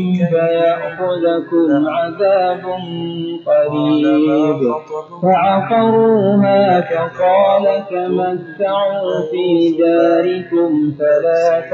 فيأخذكم عذاب قريب. فعقروها فقال تمتعوا في داركم